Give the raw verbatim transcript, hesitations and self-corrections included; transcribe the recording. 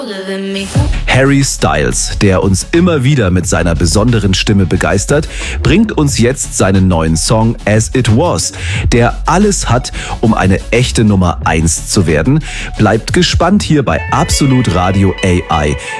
Harry Styles, der uns immer wieder mit seiner besonderen Stimme begeistert, bringt uns jetzt seinen neuen Song As It Was, der alles hat, um eine echte Nummer eins zu werden. Bleibt gespannt hier bei Absolut Radio A I.